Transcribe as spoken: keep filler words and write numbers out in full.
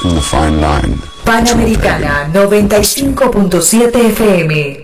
walking the fine line. Panamericana noventa y cinco punto siete F M.